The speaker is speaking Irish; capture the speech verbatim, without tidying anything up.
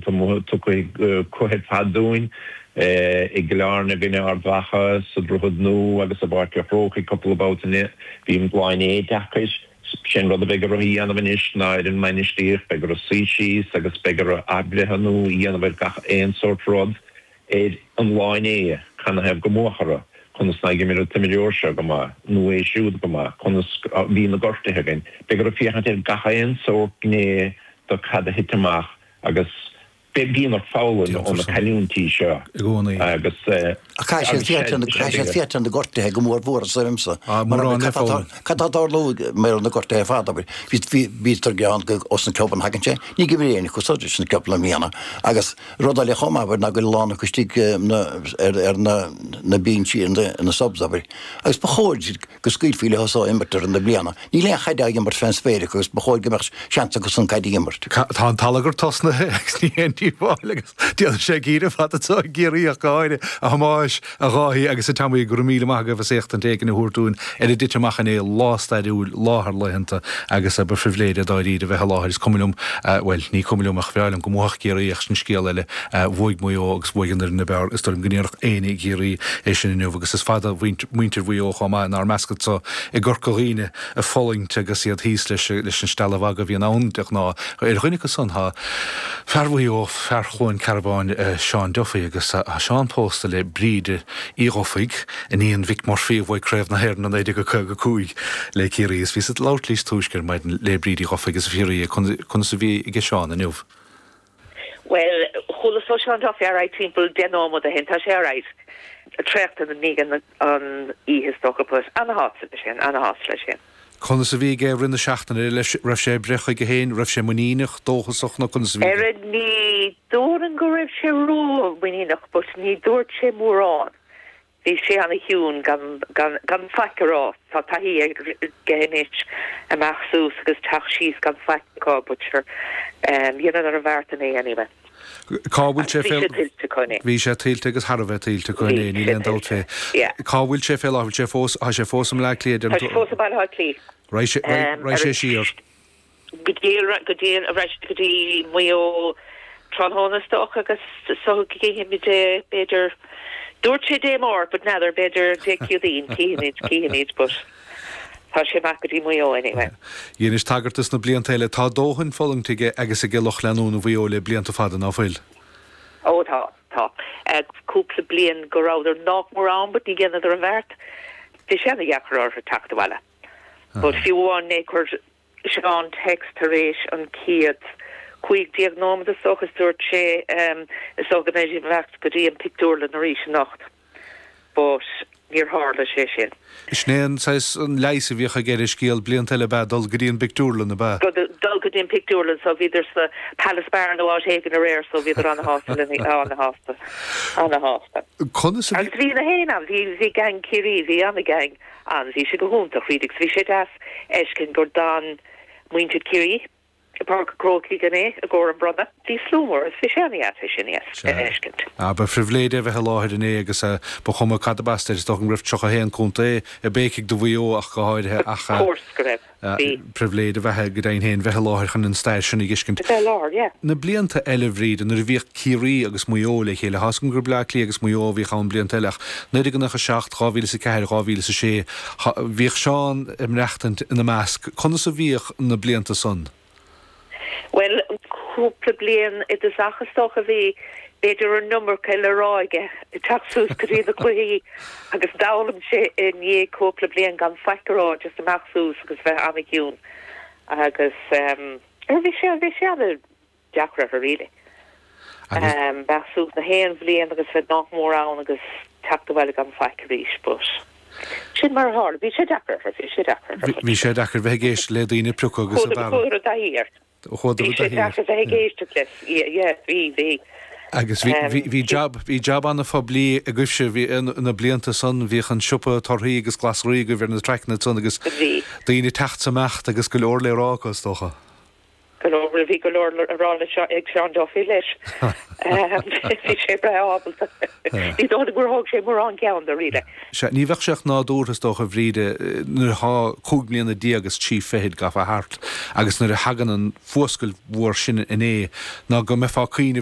tu cohead fadúin i glána gine ardhacha sa drochud nó agus a bart gefroch couple about in it bhím gláin é deachis sin rud a begur í anna bhain isnáid in mein istíir begur a sísís agus begur a abrethe nó í anna bhain gach éon sort rod é an láin é chuna hebh go móchara chuna snaigi mé timimiúrse go má nó é siúd go má chuna bhí na gortathe gin begur a fiochan ar gacha éon sort gné do cad a hitamach agus be bíon ar fálan ón na cailúntí seo agus a cai sé fiat an de gortathe go mór bhór sa rimsa Cadá lú mé an na gortathe fada vítar geán go os na cluban haganse ní go bhréana chu soidir na clubla míana agus rodá le chomá na go lána chutí ar na bíon sí na subsabir agus bechóid go scuilfíle hosá imbertar an na bliana ní le chaide immert fan spéire agus bechóid gomeach seansa go san caiide immert Tá an talagur tosna ní bhálagus Dí sé gíre fat atá géiríoch gáide a hamáis a ráí agus a tamí gur míle maigh a sécht an tégan na húrtún er a dit amachchan é lástaidú láthar leihananta agus a befrihléide dáiríide bheith láthir is cumúm well ní cumúm ach bhealm go mach géiríoch sin scéal eile bhuaig mó agus bhuaigenar na bear is tum gníoch éana géirí é sin inniu agus is fada muintir bhuió chomá nar mescad sa i gorcoíine a fólainte agus iad híos leis leis an stella bhaga bhí an ántach ná ar chuinnig san ha ferhuió ferchóin carbáin Seán Duffy agus a Seán Pósta le bríide írofaig in íon vic mar fíomh bhaid creibh na hhéir an éidir go chu go cúig le céiríos ví lát lís túisgur maid le bríide rofaig agus fíí chun sa bhí ige Seán a nuh. Well, chula so Seán Duffy ar right timppel denóm a hen tá sé right a trecht an nígan an íhis docapus an a há sin an a há lei sin. Chuna sa bhí gé rinne seachtain raibh sé brecha go héin raibh sé muíach dóchasach na chun sa bhí. Er ní dúr an go raibh sé ró muíach, but ní dúirt sé mórrán. Bhí sé anna hiún gan feicrá tá taí géis amachsús agus teach síos gan feicá butcher dhéanaan ar a bhharrta é anime. Cábhfuil sé fé bhí sé tiltte agus Harbheith tiltte chuine ní leon dát fé. Cábhfuil sé fé ábhfuil sé fós a sé fósam le léad Tá sé fósam bailá lí. Raibh sé síor. Go dtíon go dtíon a bheits go dtí muo tráthnónasteach agus so gé mi dé beidir dúirt sé dé mór, but now they're beidir déiciúdín cíhanid cíhanid, but tá sé mac go dtí muo anyway. Dhéanais tagartas na bliantaile tá dóhann fólamtige agus a giloch leanún a bhío le blianta fada ná bhfuil. Ó tá tá cúpla blian go ráidir nach mór an, but ní ggéanad ar a bheirt bhí sé na dheachar ar tata bhile. But fiú bháin né chuir Seán text tar éis an ciad chuig diagnómad a sochas dúirt sé is soga méid bhecht go dtí an pictúrla na ríis nacht. But níor hála sé sin. Snéan sais an leis a bhíocha géir scéal bliantaile bad dul go dtíon pictúrla na bad. Dul go dtíon pictúrla so bhíidir sa Palace Bar na bháis hégan a réir so bhíidir an na hásta an na hásta an na hásta. Agus bhí na héanam bhí gang cirí bhí an na gang an bhí sé go húntaach ridig bhí sé das eiscin gur dan muintead cirí a park croki ganné a go an brother dí slúmór is fi séni at sin eiscint. A ba frihléide bheit láthir in é agus a ba chuma cadbastir is doch an gribh trocha héan chunta é a béic do bhío ach go háidthe acha prihléide bheitthe go daon héin bheit láthir chun an stair sinna giscint. Na blianta eile bhríd an ar bhíoh cirí agus muola chéile has gon gur blaclí agus muo bhí chaán bliantaach nuidir gan nach a seacht ráhíle sa ceir ráhíle sa sé bhíoh Seán im rechtant ina measc chuna sa bhíoh na blianta son. Well, cúpla blian i de sachastoch a bhí beidir an nummer ce le ráige i taxús go dtí a chuí agus dálam sé in dhé cúpla blian gan feicrá just amachsús agus bheith amiciún agus ar bhí sé bhí sé anna deacra a riile. Bheithsús na héan blian agus bheith nach mór ann agus tapta bhile gan feicríis but sin mar há bhí sé deacra bhí sé deacra. Bhí sé deacra bheith géis le daoine pruca agus a bhar. Agus hí jab hí jab anna fá blií a gcuise bhí na blianta san bhí an siúpa tarthaí agus glasraí go bhar na trena san agus daoine techt samecht agus go leor le ráchas tócha. Golóir bhí golóir arála ag Seán Duffy leis hí sé breábalta ní dó gur thug sé mór an ceann do riile. Ní bheith seach ná dúras dócha bhríide nuair há cúgblianna dí agus tí féid gaf a hart agus nuair a hagan an fuoscail mhór sin in é ná go me fá